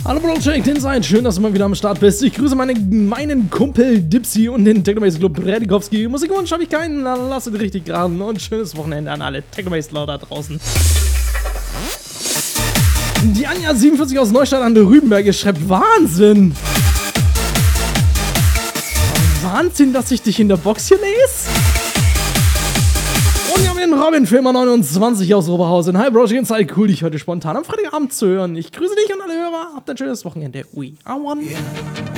Hallo Project Inside, schön, dass du mal wieder am Start bist. Ich grüße meinen Kumpel Dipsy und den Technomaze Club Redikowski. Musikwunsch habe ich keinen, lass es richtig graben und schönes Wochenende an alle Technomace-Ler da draußen. Die Anja 47 aus Neustadt an der Rübenberg schreibt Wahnsinn! Wahnsinn, dass ich dich in der Box hier lese? Und wir haben den Robin Filmer 29 aus Oberhausen. Hi Project Inside, cool, dich heute spontan am Freitagabend zu hören. Ich grüße dich und alle Hörer. Habt ein schönes Wochenende. We are one. Yeah.